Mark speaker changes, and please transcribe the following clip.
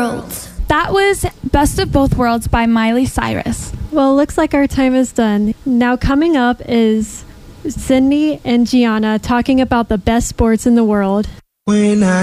Speaker 1: Worlds.
Speaker 2: That was Best of Both Worlds by Miley Cyrus.
Speaker 3: Well, looks like our time is done. Now coming up is Sydney and Gianna talking about the best sports in the world.
Speaker 4: When